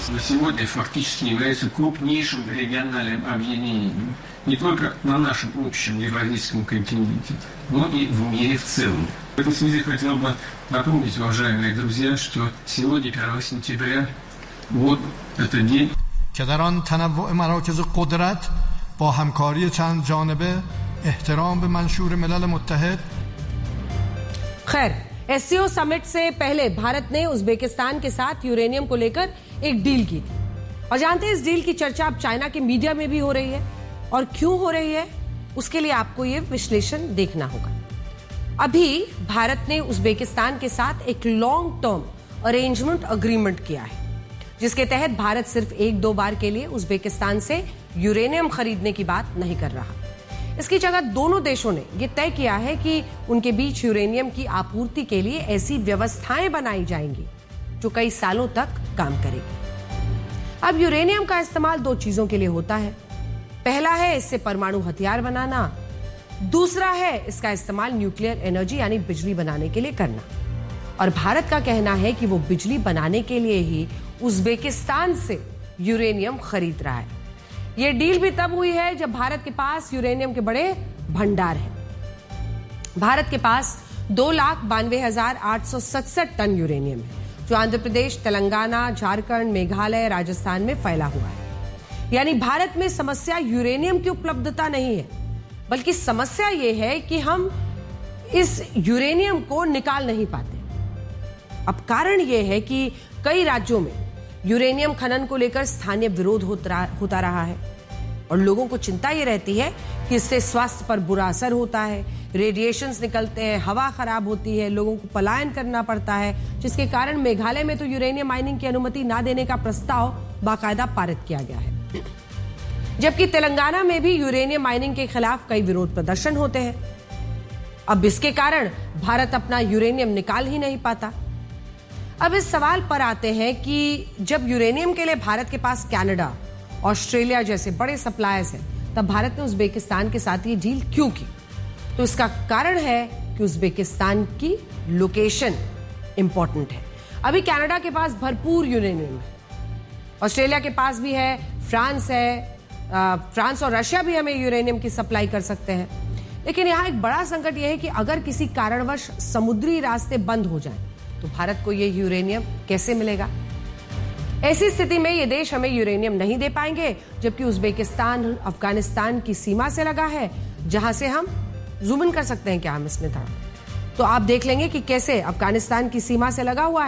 на сегодня фактически является крупнейшим региональным объединением не только на нашем общем евразийском континенте, но и в мире в целом. В этой связи хотел бы напомнить, уважаемые друзья, что сегодня, 1 сентября, вот этот день. که در آن تنوع مراکز قدرت با همکاری چند جانبه احترام به منشور ملل متحد. खैर, SCO summit से पहले भारत ने उज्बेकिस्तान के साथ यूरेनियम को लेकर एक डील की थी और जानते हैं इस डील की चर्चा अब चाइना के मीडिया में भी हो रही है और क्यों हो रही है उसके लिए आपको ये विश्लेषण देखना होगा। अभी भारत ने उज्बेकिस्तान के साथ एक लॉन्ग टर्म अरेंजमेंट अग्रीमेंट किया है जिसके तहत भारत सिर्फ 1-2 बार के लिए उज्बेकिस्तान से यूरेनियम खरीदने की बात नहीं कर रहा। इसकी जगह दोनों देशों ने यह तय किया है कि उनके बीच यूरेनियम की आपूर्ति के लिए ऐसी व्यवस्थाएं बनाई जाएंगी जो कई सालों तक काम करेगी। अब यूरेनियम का इस्तेमाल 2 चीजों के लिए होता है। पहला है इससे परमाणु हथियार बनाना, दूसरा है इसका इस्तेमाल न्यूक्लियर एनर्जी यानी बिजली बनाने के लिए करना। और भारत का कहना है कि वो बिजली बनाने के लिए ही उज्बेकिस्तान से यूरेनियम खरीद रहा है। यह डील भी तब हुई है जब भारत के पास यूरेनियम के बड़े भंडार हैं। भारत के पास 2,92,867 टन यूरेनियम है जो आंध्र प्रदेश, तेलंगाना, झारखंड, मेघालय, राजस्थान में फैला हुआ है। यानी भारत में समस्या यूरेनियम की उपलब्धता नहीं है, बल्कि समस्या यह है कि हम इस यूरेनियम को निकाल नहीं पाते। अब कारण यह है कि कई राज्यों में यूरेनियम खनन को लेकर स्थानीय विरोध होता रहा है और लोगों को चिंता ये रहती है कि इससे स्वास्थ्य पर बुरा असर होता है, रेडिएशंस निकलते हैं, हवा खराब होती है, लोगों को पलायन करना पड़ता है, जिसके कारण मेघालय में तो यूरेनियम माइनिंग की अनुमति ना देने का प्रस्ताव बाकायदा पारित किया गया है। जबकि तेलंगाना में भी यूरेनियम माइनिंग के खिलाफ कई विरोध प्रदर्शन होते हैं। अब इसके कारण भारत अपना यूरेनियम निकाल ही नहीं पाता। अब इस सवाल पर आते हैं कि जब यूरेनियम के लिए भारत के पास कनाडा, ऑस्ट्रेलिया जैसे बड़े सप्लायर्स हैं, तब भारत ने उज्बेकिस्तान के साथ ये डील क्यों की? तो इसका कारण है कि उज्बेकिस्तान की लोकेशन इंपॉर्टेंट है। अभी कनाडा के पास भरपूर यूरेनियम है, ऑस्ट्रेलिया के पास भी है, फ्रांस है, फ्रांस और रशिया भी हमें यूरेनियम की सप्लाई कर सकते हैं। लेकिन यहां एक बड़ा संकट यह है कि अगर किसी कारणवश समुद्री रास्ते बंद हो जाएं तो भारत को यह यूरेनियम कैसे मिलेगा? ऐसी स्थिति में ये देश हमें यूरेनियम नहीं दे पाएंगे, जबकि उज्बेकिस्तान अफगानिस्तान की सीमा से लगा है, जहां से हम जूम इन कर सकते हैं क्या हम इसमें था। तो आप देख लेंगे कि कैसे अफगानिस्तान की सीमा से लगा हुआ है।